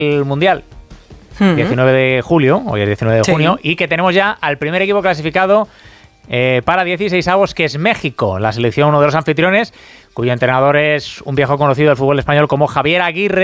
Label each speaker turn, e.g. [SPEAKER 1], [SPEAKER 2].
[SPEAKER 1] el Mundial. 19 de julio, hoy es 19 de junio, y que tenemos ya al primer equipo clasificado para 16avos, que es México, la selección, uno de los anfitriones, cuyo entrenador es un viejo conocido del fútbol español como Javier Aguirre.